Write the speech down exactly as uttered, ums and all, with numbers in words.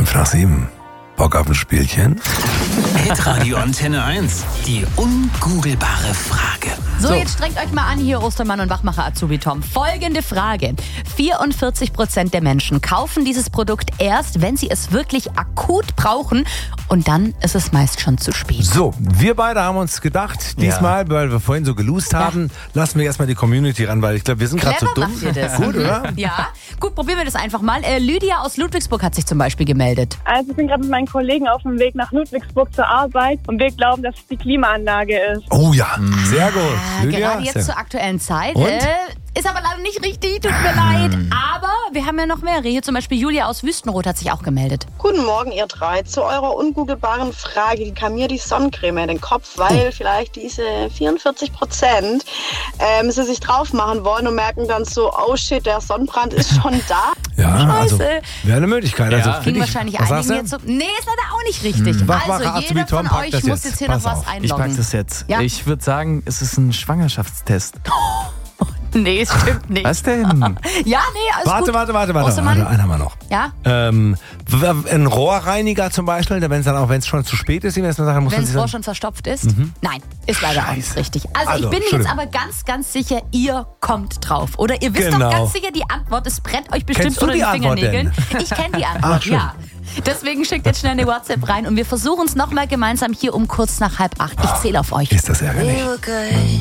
Fünf nach sieben. Bock auf ein Spielchen? Hitradio Antenne eins. Die ungoogelbare Frage. So, so, jetzt strengt euch mal an hier, Ostermann und Wachmacher Azubi Tom. Folgende Frage. vierundvierzig Prozent der Menschen kaufen dieses Produkt erst, wenn sie es wirklich akut brauchen. Und dann ist es meist schon zu spät. So, wir beide haben uns gedacht, diesmal, ja. weil wir vorhin so gelost haben, ja. lassen wir erstmal die Community ran, weil ich glaube, wir sind gerade so dumm. Macht ihr das. Gut, oder? Ja, gut, probieren wir das einfach mal. Äh, Lydia aus Ludwigsburg hat sich zum Beispiel gemeldet. Also ich bin gerade mit meinen Kollegen auf dem Weg nach Ludwigsburg zur Arbeit und wir glauben, dass es die Klimaanlage ist. Oh ja, sehr gut. Äh, Lydia, gerade jetzt sehr zur aktuellen Zeit. Und? Äh, Ist aber leider nicht richtig, tut mir leid. Aber wir haben ja noch mehrere. Hier zum Beispiel Julia aus Wüstenrot hat sich auch gemeldet. Guten Morgen, ihr drei. Zu eurer ungoogelbaren Frage, die kam mir die Sonnencreme in den Kopf, weil oh. vielleicht diese vierundvierzig Prozent ähm, sie sich drauf machen wollen und merken dann so, oh shit, der Sonnenbrand ist schon da. Ja, Scheiße. also wäre eine Möglichkeit. Ja. Also Ging wahrscheinlich einigen jetzt so. Nee, ist leider auch nicht richtig. Hm. Also jeder von euch muss jetzt, jetzt hier Pass noch was auf. einloggen. Ich pack das jetzt. Ja? Ich würde sagen, es ist ein Schwangerschaftstest. Nee, es stimmt nicht. Was denn? Ja, nee, alles warte, gut. Warte, warte, warte, Ostermann? warte. Einen haben wir noch. Ja? Ähm, ein Rohrreiniger zum Beispiel, wenn es dann auch, wenn es schon zu spät ist, wenn es das Rohr schon verstopft ist? Mhm. Nein, ist leider auch nicht richtig. Also, Also, ich bin mir jetzt aber ganz, ganz sicher, ihr kommt drauf. Oder ihr wisst Genau. doch ganz sicher die Antwort. Es brennt euch bestimmt Kennst du unter die den Antwort Fingernägeln. denn? Ich kenne die Antwort, Ach, schön. ja. Deswegen schickt jetzt schnell eine WhatsApp rein und wir versuchen es nochmal gemeinsam hier um kurz nach halb acht. Ich zähle auf euch. Ist das ärgerlich?